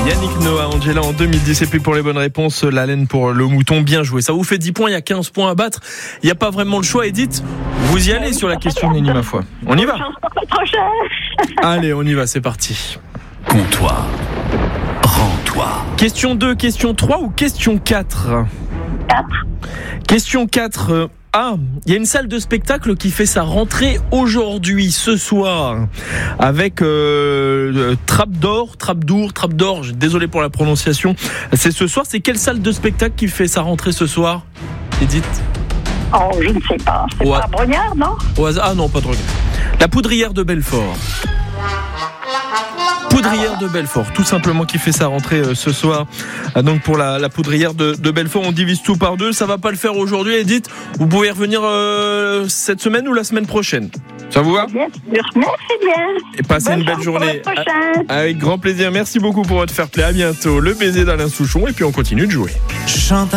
Yannick Noah, Angela en 2010. Et puis pour les bonnes réponses, la laine pour le mouton. Bien joué. Ça vous fait 10 points, il y a 15 points à battre. Il n'y a pas vraiment le choix, Edith. Vous y allez sur la question Nenny, ma foi. On y va. Allez, on y va, c'est parti. Comptoir. Rends-toi. Question 2, question 3 ou question 4 ? 4. Question 4. Il y a une salle de spectacle qui fait sa rentrée aujourd'hui, ce soir, avec Trappe d'or, désolé pour la prononciation. C'est ce soir, c'est quelle salle de spectacle qui fait sa rentrée ce soir, Edith ? Oh, je ne sais pas. C'est pas Brognard, non ? Au hasard. Ah non, pas de regret. La Poudrière de Belfort. Poudrière de Belfort, tout simplement, qui fait sa rentrée ce soir. Donc pour la Poudrière de Belfort, on divise tout par 2. Ça va pas le faire aujourd'hui, Edith. Vous pouvez revenir cette semaine ou la semaine prochaine. Ça vous va ? Bien sûr, merci bien. Et passez une belle journée. Avec grand plaisir. Merci beaucoup pour votre fair play. À bientôt. Le baiser d'Alain Souchon et puis on continue de jouer. Chante